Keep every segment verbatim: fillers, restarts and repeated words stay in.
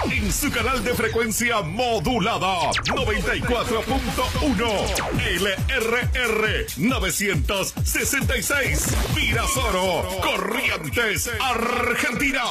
en su canal de frecuencia modulada noventa y cuatro punto uno L R R novecientos sesenta y seis Virasoro, Corrientes, Argentina.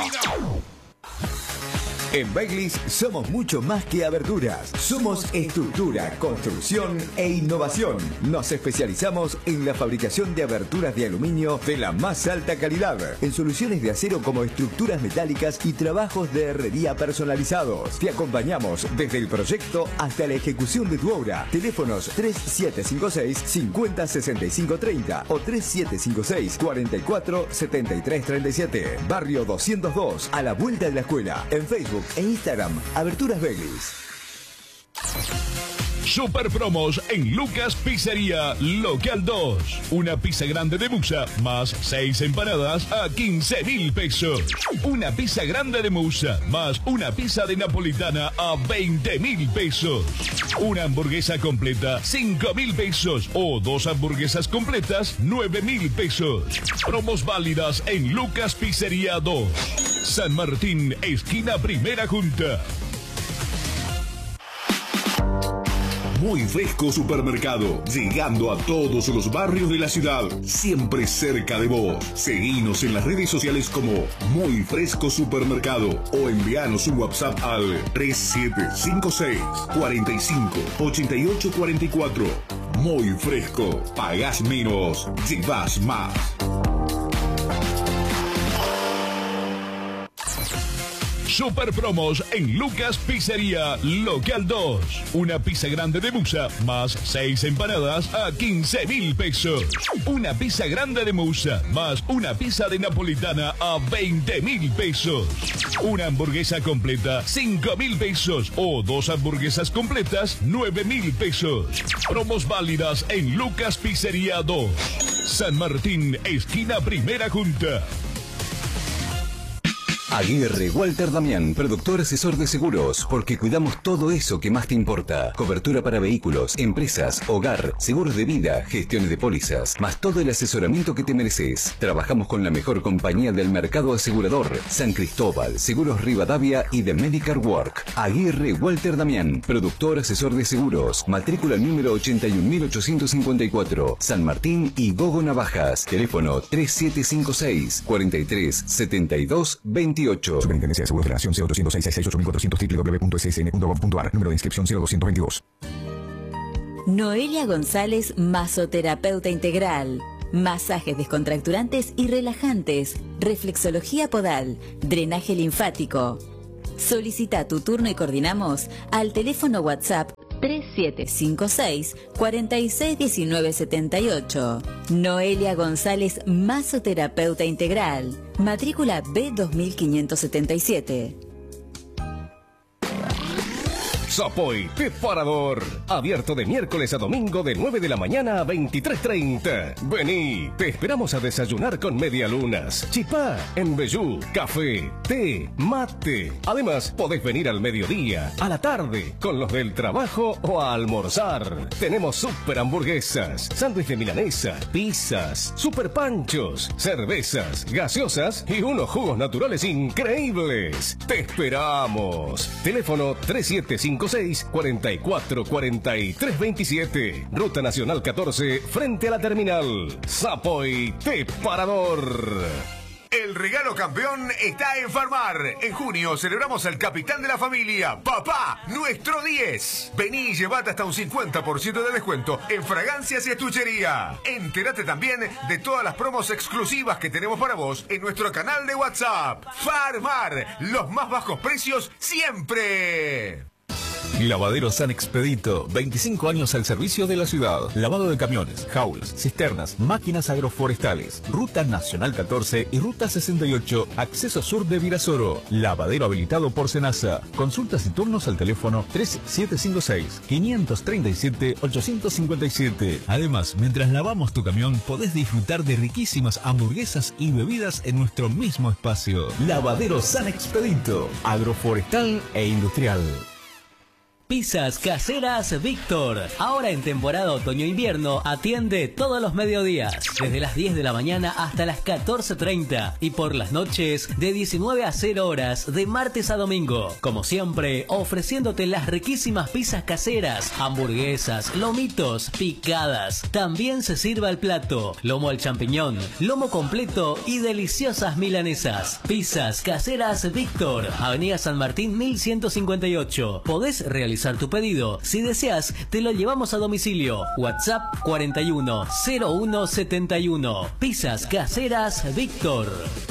En Begley's somos mucho más que aberturas. Somos estructura, construcción e innovación. Nos especializamos en la fabricación de aberturas de aluminio de la más alta calidad, en soluciones de acero como estructuras metálicas y trabajos de herrería personalizados. Te acompañamos desde el proyecto hasta la ejecución de tu obra. Teléfonos tres siete cinco seis, cincuenta, sesenta y cinco treinta o tres siete cinco seis, cuarenta y cuatro, setenta y tres treinta y siete. Barrio doscientos dos, a la vuelta de la escuela. En Facebook e Instagram, Aberturas Begley's. Super promos en Lucas Pizzería Local dos. Una pizza grande de musa más seis empanadas a quince mil pesos. Una pizza grande de musa más una pizza de napolitana a veinte mil pesos. Una hamburguesa completa cinco mil pesos o dos hamburguesas completas nueve mil pesos. Promos válidas en Lucas Pizzería dos. San Martín, esquina Primera Junta. Muy Fresco Supermercado, llegando a todos los barrios de la ciudad, siempre cerca de vos. Seguinos en las redes sociales como Muy Fresco Supermercado o envíanos un WhatsApp al tres siete cinco seis, cuarenta y cinco, ochenta y ocho cuarenta y cuatro. Muy Fresco, pagás menos, llevas más. Super promos en Lucas Pizzería Local dos. Una pizza grande de musa más seis empanadas a quince mil pesos. Una pizza grande de musa más una pizza de napolitana a veinte mil pesos. Una hamburguesa completa cinco mil pesos o dos hamburguesas completas nueve mil pesos. Promos válidas en Lucas Pizzería dos. San Martín, esquina Primera Junta. Aguirre Walter Damián, productor asesor de seguros, porque cuidamos todo eso que más te importa. Cobertura para vehículos, empresas, hogar, seguros de vida, gestiones de pólizas, más todo el asesoramiento que te mereces. Trabajamos con la mejor compañía del mercado asegurador, San Cristóbal, Seguros Rivadavia y The Medical Work. Aguirre Walter Damián, productor asesor de seguros, matrícula número ochenta y un mil ochocientos cincuenta y cuatro, San Martín y Gogo Navajas. Teléfono tres siete cinco seis, cuarenta y tres, setenta y dos, veintiocho. Superintendencia de Seguros de la Nación, cero doscientos seis, sesenta y ocho mil cuatrocientos, w w w punto s s n punto gov punto a r, número de inscripción cero doscientos veintidós. Noelia González, masoterapeuta integral. Masajes descontracturantes y relajantes, reflexología podal, drenaje linfático. Solicita tu turno y coordinamos al teléfono WhatsApp tres siete cinco seis, cuarenta y seis, diecinueve setenta y ocho. Noelia González, masoterapeuta integral. Matrícula B dos mil quinientos setenta y siete. Sapoy Te Parador. Abierto de miércoles a domingo de nueve de la mañana a veintitrés treinta. Vení, te esperamos a desayunar con medialunas, chipá, embellú, café, té, mate. Además, podés venir al mediodía, a la tarde, con los del trabajo o a almorzar. Tenemos super hamburguesas, sándwich de milanesa, pizzas, super panchos, cervezas, gaseosas y unos jugos naturales increíbles. Te esperamos. Teléfono tres siete cinco seis, cuarenta y cuatro, cuarenta y tres veintisiete. Ruta Nacional catorce, frente a la terminal. Sapoy Te Parador. El regalo campeón está en Farmar. En junio celebramos al capitán de la familia, papá, nuestro diez. Vení y llevate hasta un cincuenta por ciento de descuento en fragancias y estuchería. Entérate también de todas las promos exclusivas que tenemos para vos en nuestro canal de WhatsApp. Farmar, los más bajos precios siempre. Lavadero San Expedito, veinticinco años al servicio de la ciudad. Lavado de camiones, jaulas, cisternas, máquinas agroforestales. Ruta Nacional catorce y Ruta sesenta y ocho, acceso sur de Virasoro. Lavadero habilitado por Senasa. Consultas y turnos al teléfono tres siete cinco seis, cinco tres siete, ocho cinco siete. Además, mientras lavamos tu camión, podés disfrutar de riquísimas hamburguesas y bebidas en nuestro mismo espacio. Lavadero San Expedito, agroforestal e industrial. Pizzas Caseras Víctor. Ahora en temporada otoño-invierno atiende todos los mediodías, desde las diez de la mañana hasta las catorce treinta y por las noches de diecinueve a cero horas de martes a domingo. Como siempre, ofreciéndote las riquísimas pizzas caseras, hamburguesas, lomitos, picadas. También se sirve al plato, lomo al champiñón, lomo completo y deliciosas milanesas. Pizzas Caseras Víctor, Avenida San Martín mil ciento cincuenta y ocho. Podés realizar tu pedido. Si deseas, te lo llevamos a domicilio. WhatsApp cuarenta y uno cero uno setenta y uno. Pizzas Caseras Víctor.